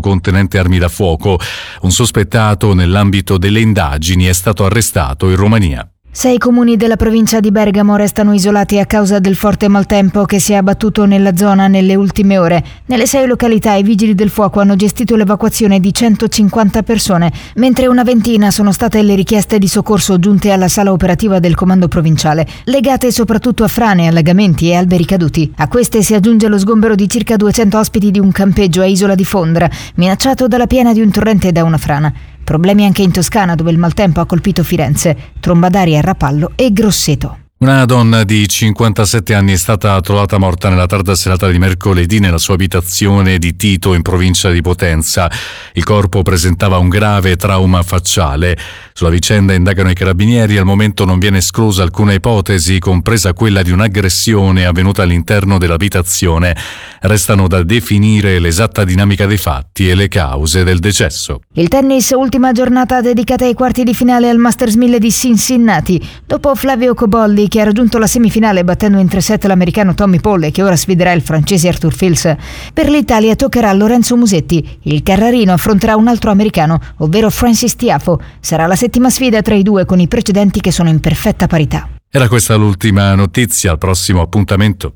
contenente armi da fuoco. Un sospettato nell'ambito delle indagini è stato arrestato in Romania. 6 comuni della provincia di Bergamo restano isolati a causa del forte maltempo che si è abbattuto nella zona nelle ultime ore. Nelle 6 località i vigili del fuoco hanno gestito l'evacuazione di 150 persone, mentre una ventina sono state le richieste di soccorso giunte alla sala operativa del comando provinciale, legate soprattutto a frane, allagamenti e alberi caduti. A queste si aggiunge lo sgombero di circa 200 ospiti di un campeggio a Isola di Fondra, minacciato dalla piena di un torrente e da una frana. Problemi anche in Toscana, dove il maltempo ha colpito Firenze, tromba d'aria a Rapallo e Grosseto. Una donna di 57 anni è stata trovata morta nella tarda serata di mercoledì nella sua abitazione di Tito in provincia di Potenza. Il corpo presentava un grave trauma facciale. Sulla vicenda indagano i carabinieri. Al momento non viene esclusa alcuna ipotesi, compresa quella di un'aggressione avvenuta all'interno dell'abitazione. Restano da definire l'esatta dinamica dei fatti e le cause del decesso. Il tennis, ultima giornata dedicata ai quarti di finale al Masters 1000 di Cincinnati. Dopo Flavio Cobolli, che ha raggiunto la semifinale battendo in 3-7 l'americano Tommy Paul e che ora sfiderà il francese Arthur Fils, per l'Italia toccherà a Lorenzo Musetti. Il carrarino affronterà un altro americano, ovvero Francis Tiafoe. Sarà la 7ª sfida tra i due, con i precedenti che sono in perfetta parità. Era questa l'ultima notizia. Al prossimo appuntamento.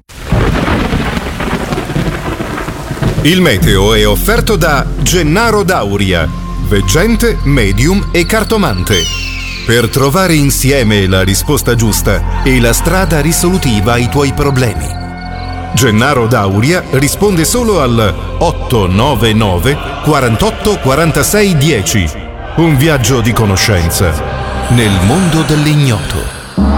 Il meteo è offerto da Gennaro Dauria, veggente, medium e cartomante. Per trovare insieme la risposta giusta e la strada risolutiva ai tuoi problemi. Gennaro Dauria risponde solo al 899 48 46 10. Un viaggio di conoscenza nel mondo dell'ignoto.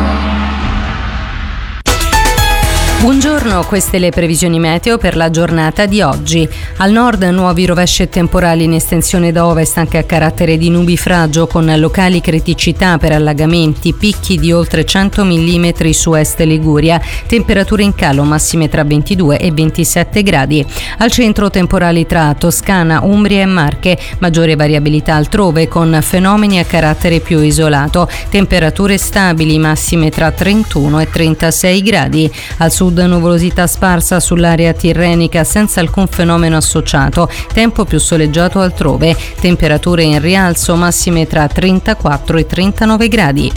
Buongiorno, queste le previsioni meteo per la giornata di oggi. Al nord nuovi rovesci e temporali in estensione da ovest anche a carattere di nubifragio, con locali criticità per allagamenti, picchi di oltre 100 mm su est Liguria, temperature in calo massime tra 22 e 27 gradi. Al centro temporali tra Toscana, Umbria e Marche, maggiore variabilità altrove con fenomeni a carattere più isolato, temperature stabili massime tra 31 e 36 gradi. Al sud nuvolosità sparsa sull'area tirrenica senza alcun fenomeno associato, tempo più soleggiato altrove, temperature in rialzo massime tra 34 e 39 gradi.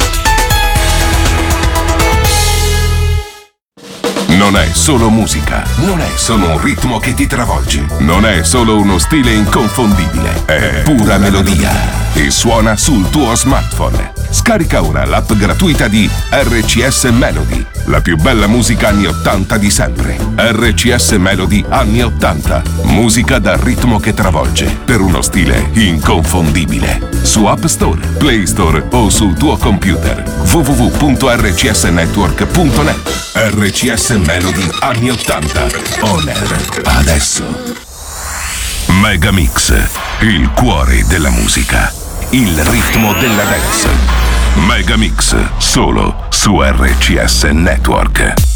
Non è solo musica, non è solo un ritmo che ti travolge, non è solo uno stile inconfondibile, è pura melodia e suona sul tuo smartphone. Scarica ora l'app gratuita di RCS Melody, la più bella musica anni 80 di sempre. RCS Melody anni 80, musica dal ritmo che travolge, per uno stile inconfondibile. Su App Store, Play Store o sul tuo computer. www.rcsnetwork.net. RCS Melody anni 80, on air adesso. Megamix, il cuore della musica, il ritmo della dance. Megamix, solo su RCS Network.